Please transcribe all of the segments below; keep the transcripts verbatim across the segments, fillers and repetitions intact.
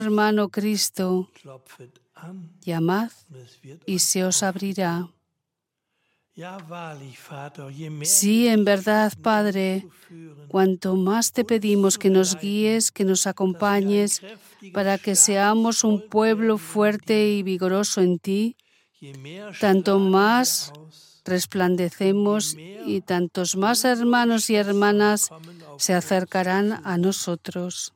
hermano Cristo, llamad y se os abrirá. Sí, en verdad, Padre, cuanto más te pedimos que nos guíes, que nos acompañes, para que seamos un pueblo fuerte y vigoroso en ti, tanto más resplandecemos y tantos más hermanos y hermanas se acercarán a nosotros.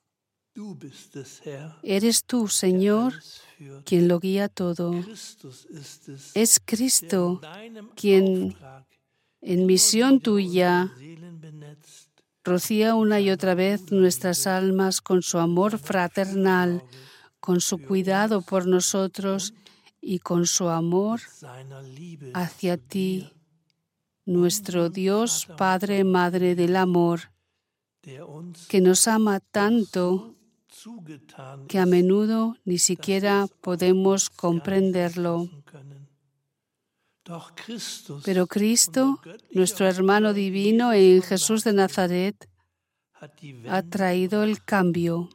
Eres tú, Señor, quien lo guía todo. Es Cristo quien, en misión tuya, rocía una y otra vez nuestras almas con su amor fraternal, con su cuidado por nosotros y con su amor hacia ti, nuestro Dios, Padre, Madre del amor, que nos ama tanto que a menudo ni siquiera podemos comprenderlo. Pero Cristo, nuestro hermano divino en Jesús de Nazaret, ha traído el cambio.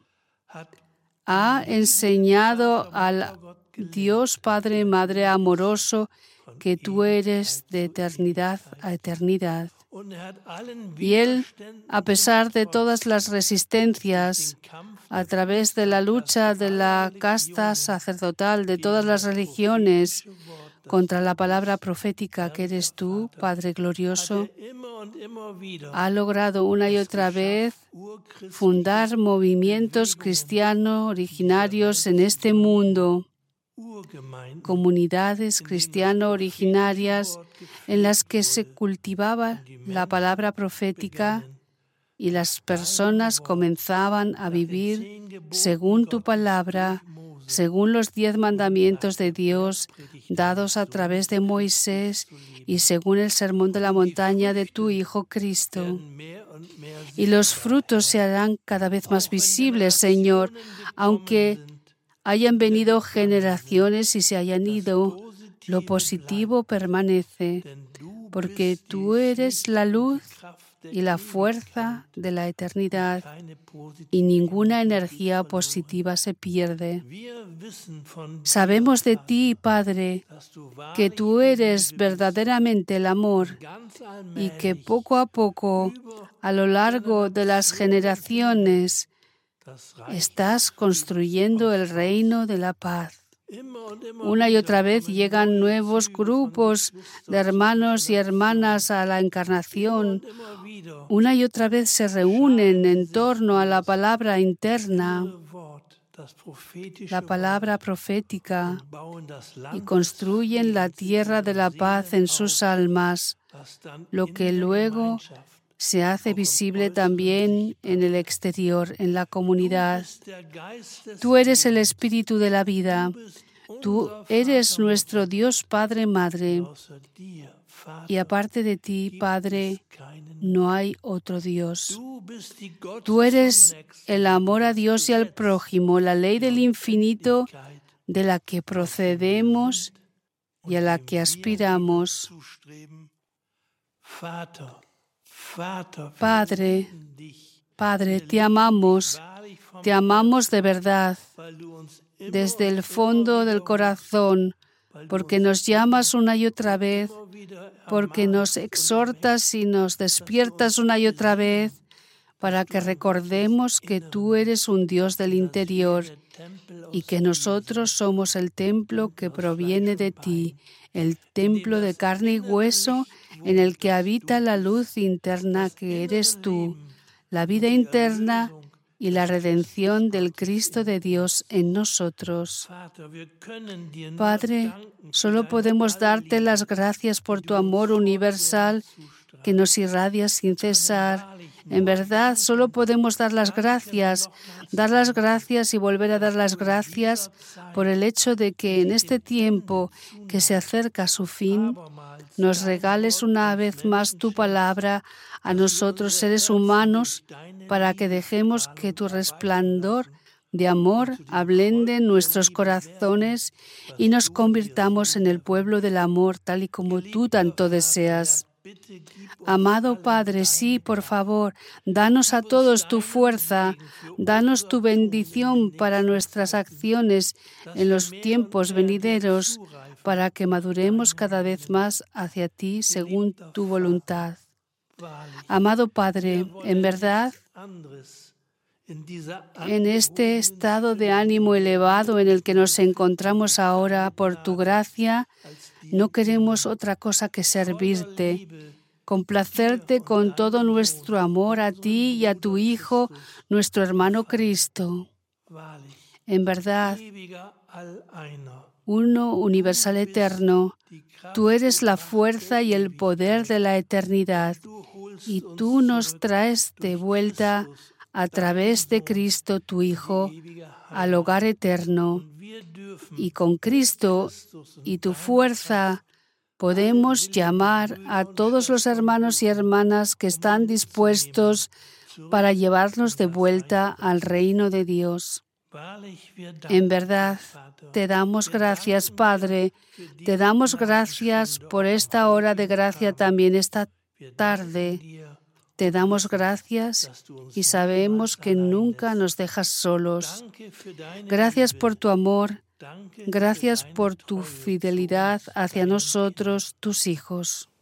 Ha enseñado al Dios Padre, Madre amoroso, que tú eres de eternidad a eternidad. Y Él, a pesar de todas las resistencias, a través de la lucha de la casta sacerdotal de todas las religiones contra la palabra profética que eres tú, Padre glorioso, ha logrado una y otra vez fundar movimientos cristianos originarios en este mundo, comunidades cristianas originarias en las que se cultivaba la palabra profética y las personas comenzaban a vivir según tu palabra, según los diez mandamientos de Dios dados a través de Moisés y según el sermón de la montaña de tu Hijo Cristo. Y los frutos se harán cada vez más visibles, Señor, aunque hayan venido generaciones y se hayan ido, lo positivo permanece, porque tú eres la luz y la fuerza de la eternidad, y ninguna energía positiva se pierde. Sabemos de ti, Padre, que tú eres verdaderamente el amor y que poco a poco, a lo largo de las generaciones, estás construyendo el reino de la paz. Una y otra vez llegan nuevos grupos de hermanos y hermanas a la encarnación. Una y otra vez se reúnen en torno a la palabra interna, la palabra profética, y construyen la tierra de la paz en sus almas, lo que luego se hace visible también en el exterior, en la comunidad. Tú eres el espíritu de la vida. Tú eres nuestro Dios Padre, Madre. Y aparte de ti, Padre, no hay otro Dios. Tú eres el amor a Dios y al prójimo, la ley del infinito de la que procedemos y a la que aspiramos. Padre, Padre, te amamos, te amamos de verdad, desde el fondo del corazón, porque nos llamas una y otra vez, porque nos exhortas y nos despiertas una y otra vez, para que recordemos que tú eres un Dios del interior y que nosotros somos el templo que proviene de ti, el templo de carne y hueso en el que habita la luz interna que eres tú, la vida interna y la redención del Cristo de Dios en nosotros. Padre, solo podemos darte las gracias por tu amor universal que nos irradia sin cesar. En verdad, solo podemos dar las gracias, dar las gracias y volver a dar las gracias por el hecho de que en este tiempo que se acerca a su fin, nos regales una vez más tu palabra a nosotros, seres humanos, para que dejemos que tu resplandor de amor ablende en nuestros corazones y nos convirtamos en el pueblo del amor, tal y como tú tanto deseas. Amado Padre, sí, por favor, danos a todos tu fuerza, danos tu bendición para nuestras acciones en los tiempos venideros, para que maduremos cada vez más hacia ti según tu voluntad. Amado Padre, en verdad, en este estado de ánimo elevado en el que nos encontramos ahora, por tu gracia, no queremos otra cosa que servirte, complacerte con todo nuestro amor a ti y a tu Hijo, nuestro hermano Cristo. En verdad, uno universal eterno, tú eres la fuerza y el poder de la eternidad, y tú nos traes de vuelta a través de Cristo, tu Hijo, al hogar eterno. Y con Cristo y tu fuerza podemos llamar a todos los hermanos y hermanas que están dispuestos para llevarnos de vuelta al reino de Dios. En verdad, te damos gracias, Padre. Te damos gracias por esta hora de gracia también esta tarde. Te damos gracias y sabemos que nunca nos dejas solos. Gracias por tu amor. Gracias por tu fidelidad hacia nosotros, tus hijos.